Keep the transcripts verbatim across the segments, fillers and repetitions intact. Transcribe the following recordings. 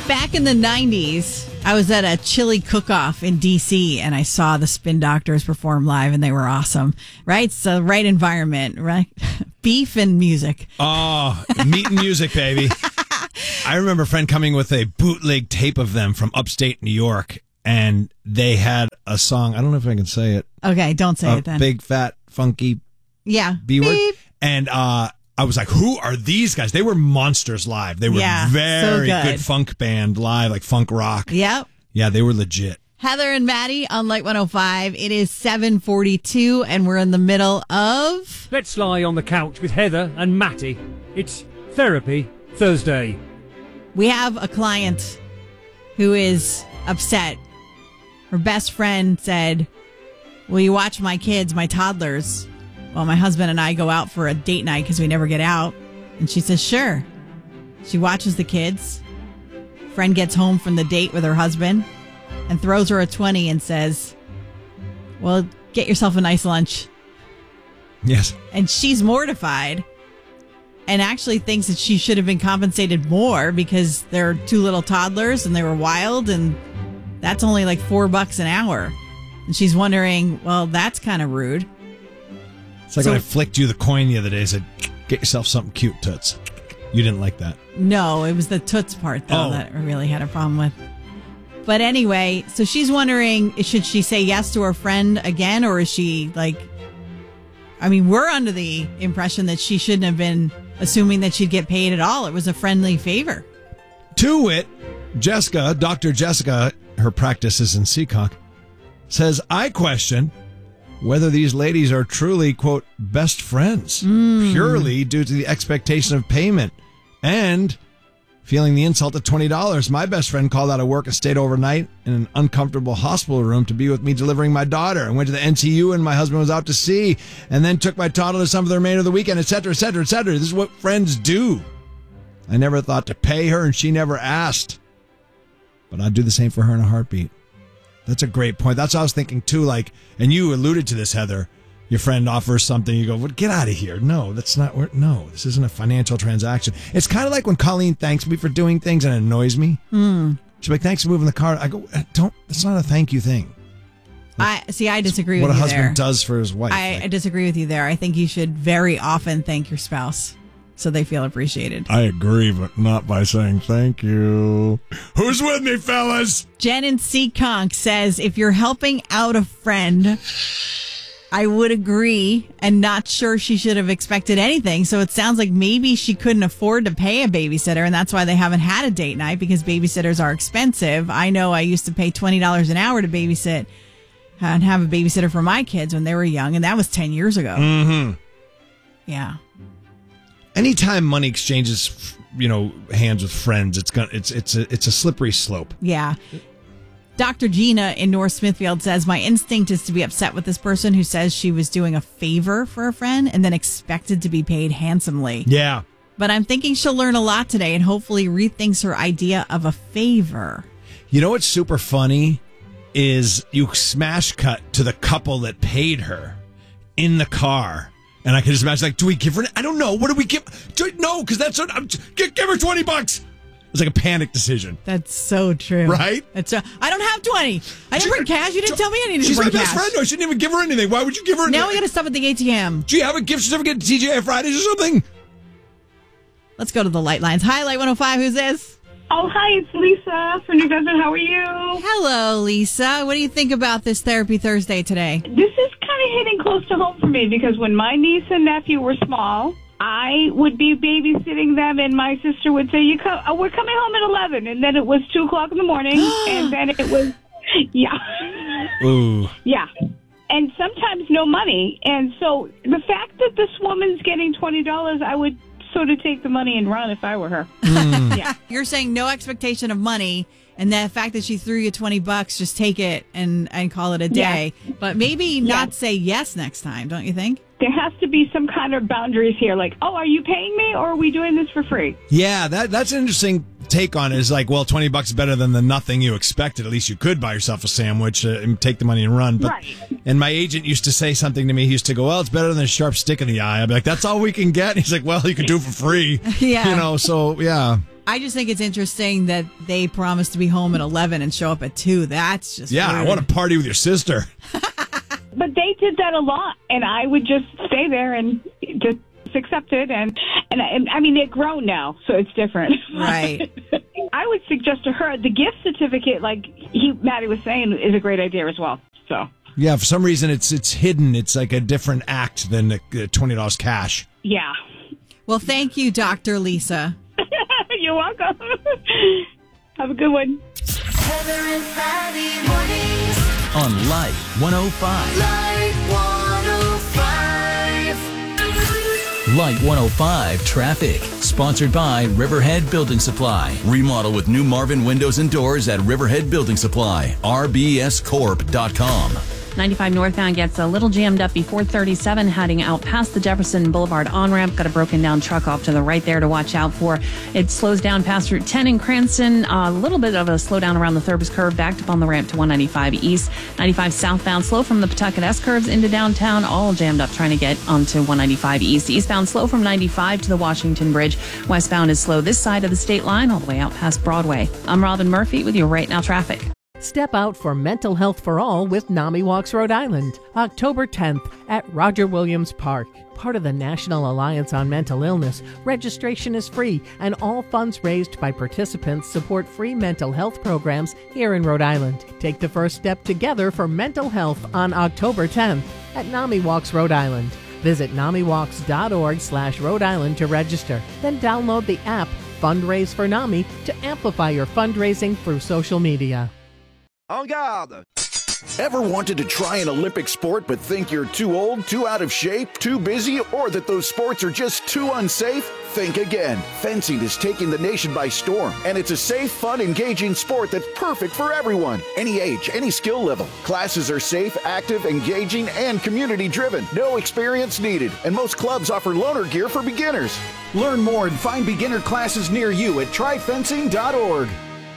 Back in the nineties, I was at a chili cook-off in D C and I saw the Spin Doctors perform live and they were awesome. Right? It's the right environment, right? Beef and music. Oh, meat and music, baby. I remember a friend coming with a bootleg tape of them from upstate New York, and they had a song. I don't know if I can say it. Okay, don't say a it then. Big, fat, funky yeah. B word. Beep. And uh, I was like, who are these guys? They were monsters live. They were Yeah, very so good. good funk band live, like funk rock. Yep. Yeah, they were legit. Heather and Maddie on Light one oh five. It is seven forty-two, and we're in the middle of... Let's lie on the couch with Heather and Matty. It's Therapy Thursday. We have a client who is upset. Her best friend said, will you watch my kids, my toddlers, while my husband and I go out for a date night because we never get out? And she says, sure. She watches the kids. Friend gets home from the date with her husband and throws her a twenty and says, well, get yourself a nice lunch. Yes. And she's mortified and actually thinks that she should have been compensated more because they're two little toddlers and they were wild, and that's only like four bucks an hour. And she's wondering, well, that's kind of rude. It's like So- when I flicked you the coin the other day, said, get yourself something cute, Toots. You didn't like that. No, it was the toots part, though, Oh. that I really had a problem with. But anyway, so she's wondering, should she say yes to her friend again, or is she like, I mean, we're under the impression that she shouldn't have been assuming that she'd get paid at all. It was a friendly favor. To it, Jessica, Doctor Jessica, her practice is in Seekonk, says, I question whether these ladies are truly, quote, best friends, Mm. purely due to the expectation of payment and feeling the insult of twenty dollars. My best friend called out of work and stayed overnight in an uncomfortable hospital room to be with me delivering my daughter, and went to the N C U and my husband was out to sea, and then took my toddler to some for the remainder of the weekend, et cetera, et cetera, et cetera. This is what friends do. I never thought to pay her, and she never asked. But I'd do the same for her in a heartbeat. That's a great point. That's what I was thinking, too. Like, and you alluded to this, Heather. Your friend offers something. You go, well, get out of here. No, that's not where. No, this isn't a financial transaction. It's kind of like when Colleen thanks me for doing things and it annoys me. Mm. She's like, thanks for moving the car. I go, don't. That's not a thank you thing. I see. I disagree What with a you husband there. does for his wife. I, Like, I disagree with you there. I think you should very often thank your spouse so they feel appreciated. I agree, but not by saying thank you. Who's with me, fellas? Jen in Seekonk says, if you're helping out a friend, I would agree, and not sure she should have expected anything. So it sounds like maybe she couldn't afford to pay a babysitter, and that's why they haven't had a date night, because babysitters are expensive. I know I used to pay twenty dollars an hour to babysit and have a babysitter for my kids when they were young, and that was ten years ago. Mm-hmm. Yeah. Anytime money exchanges, you know, hands with friends, it's gonna, it's it's a, it's a slippery slope. Yeah. Doctor Gina in North Smithfield says, my instinct is to be upset with this person who says she was doing a favor for a friend and then expected to be paid handsomely. Yeah. But I'm thinking she'll learn a lot today and hopefully rethinks her idea of a favor. You know what's super funny is you smash cut to the couple that paid her in the car. And I can just imagine, like, do we give her? I don't know. What do we give? Do, no, because that's what I'm. Give, give her twenty bucks. It's like a panic decision, That's so true. right? That's uh, I don't have twenty. I didn't bring cash. You didn't tell me I needed She's to my bring best cash. friend. No, I shouldn't even give her anything. Why would you give her? Now anything? we got to stop at the A T M. Do you have a gift certificate to T G I Fridays or something? Let's go to the light lines. Hi, Light one oh five. Who's this? Oh, hi, it's Lisa from New Bedford. How are you? Hello, Lisa. What do you think about this Therapy Thursday today? This is kind of hitting close to home for me because when my niece and nephew were small, I would be babysitting them, and my sister would say, "You come, oh, we're coming home at eleven," and then it was two o'clock in the morning, and then it was, yeah, Ooh. yeah, and sometimes no money. And so the fact that this woman's getting twenty dollars, I would sort of take the money and run if I were her. Yeah. You're saying no expectation of money, and the fact that she threw you twenty bucks, just take it and, and call it a day. But maybe not say yes next time, don't you think? There has to be some kind of boundaries here, like, oh, are you paying me or are we doing this for free? Yeah, that that's an interesting take on it. Is like, well, twenty bucks is better than the nothing you expected. At least you could buy yourself a sandwich uh, and take the money and run. But, Right. And my agent used to say something to me. He used to go, well, it's better than a sharp stick in the eye. I'd be like, that's all we can get. And he's like, well, you can do it for free. Yeah. You know, so, yeah. I just think it's interesting that they promise to be home at eleven and show up at two. That's just Yeah, weird. I want to party with your sister. But they did that a lot, and I would just stay there and just accept it. And, and, and I mean, they're grown now, so it's different. Right. I would suggest to her the gift certificate, like he, Maddie was saying, is a great idea as well. So Yeah, for some reason it's it's hidden. It's like a different act than the twenty dollars cash. yeah. Well, thank you, Doctor Lisa. You're welcome. Have a good one. Heather and Maddie mornings On Light one oh five. Light one oh five. Light one oh five Traffic. Sponsored by Riverhead Building Supply. Remodel with new Marvin windows and doors at Riverhead Building Supply. R B S corp dot com. ninety-five northbound gets a little jammed up before thirty-seven, heading out past the Jefferson Boulevard on-ramp. Got a broken down truck off to the right there to watch out for. It slows down past Route ten in Cranston. A little bit of a slowdown around the Thurbus curve, backed up on the ramp to one ninety-five east. ninety-five southbound slow from the Pawtucket S-curves into downtown, all jammed up trying to get onto one ninety-five east. Eastbound slow from ninety-five to the Washington Bridge. Westbound is slow this side of the state line all the way out past Broadway. I'm Robin Murphy with your Right Now Traffic. Step out for Mental Health for All with NAMI Walks Rhode Island, October tenth at Roger Williams Park. Part of the National Alliance on Mental Illness, registration is free and all funds raised by participants support free mental health programs here in Rhode Island. Take the first step together for mental health on October tenth at NAMI Walks Rhode Island. Visit namiwalks.org slash Rhode Island to register. Then download the app Fundraise for NAMI to amplify your fundraising through social media. En garde! Ever wanted to try an Olympic sport but think you're too old, too out of shape, too busy, or that those sports are just too unsafe? Think again. Fencing is taking the nation by storm, and it's a safe, fun, engaging sport that's perfect for everyone. Any age, any skill level. Classes are safe, active, engaging, and community-driven. No experience needed, and most clubs offer loaner gear for beginners. Learn more and find beginner classes near you at try fencing dot org.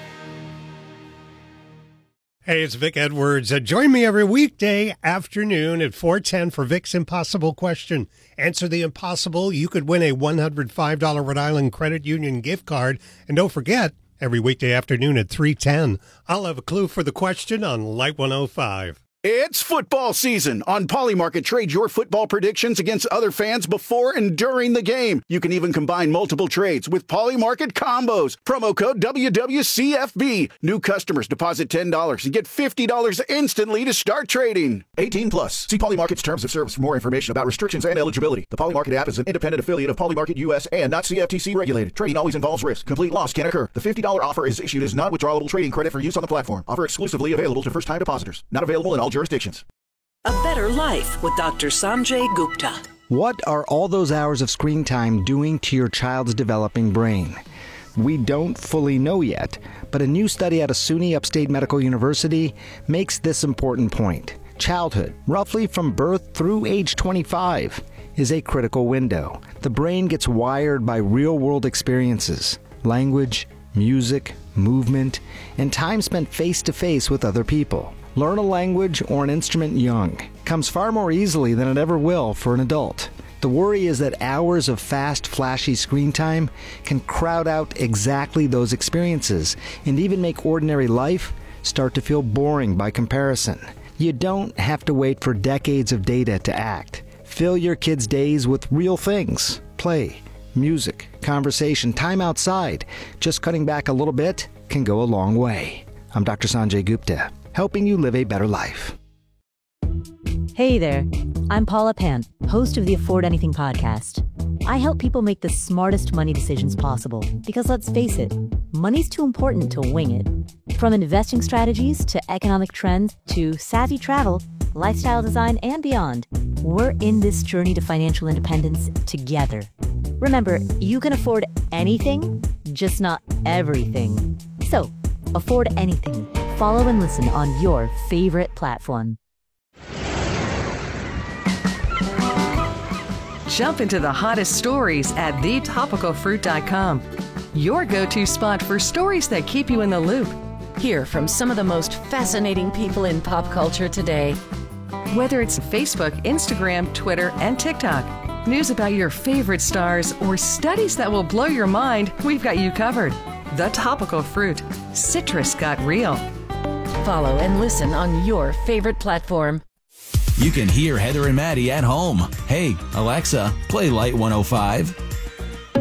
Hey, it's Vic Edwards. Uh, join me every weekday afternoon at four ten for Vic's Impossible Question. Answer the impossible. You could win a one hundred five dollars Rhode Island Credit Union gift card. And don't forget, every weekday afternoon at three ten, I'll have a clue for the question on Light one oh five. It's football season. On Polymarket, trade your football predictions against other fans before and during the game. You can even combine multiple trades with Polymarket combos. Promo code W W C F B. New customers deposit ten dollars and get fifty dollars instantly to start trading. eighteen plus. See Polymarket's terms of service for more information about restrictions and eligibility. The Polymarket app is an independent affiliate of Polymarket U S and not C F T C regulated. Trading always involves risk. Complete loss can occur. The fifty dollars offer is issued as non-withdrawable trading credit for use on the platform. Offer exclusively available to first-time depositors. Not available in all jurisdictions. A Better Life with Doctor Sanjay Gupta. What are all those hours of screen time doing to your child's developing brain? We don't fully know yet, but a new study out of SUNY Upstate Medical University makes this important point. Childhood, roughly from birth through age twenty-five, is a critical window. The brain gets wired by real-world experiences, language, music, movement, and time spent face-to-face with other people. Learn a language or an instrument young comes far more easily than it ever will for an adult. The worry is that hours of fast, flashy screen time can crowd out exactly those experiences and even make ordinary life start to feel boring by comparison. You don't have to wait for decades of data to act. Fill your kids' days with real things. Play, music, conversation, time outside. Just cutting back a little bit can go a long way. I'm Doctor Sanjay Gupta, helping you live a better life. Hey there, I'm Paula Pan, host of the Afford Anything podcast. I help people make the smartest money decisions possible because let's face it, money's too important to wing it. From investing strategies to economic trends to savvy travel, lifestyle design, and beyond, we're in this journey to financial independence together. Remember, you can afford anything, just not everything. So, afford anything. Follow and listen on your favorite platform. Jump into the hottest stories at the topical fruit dot com. Your go-to spot for stories that keep you in the loop. Hear from some of the most fascinating people in pop culture today. Whether it's Facebook, Instagram, Twitter, and TikTok, news about your favorite stars, or studies that will blow your mind, we've got you covered. The Topical Fruit. Citrus got real. Follow and listen on your favorite platform. You can hear Heather and Maddie at home. Hey, Alexa, play Light one oh five.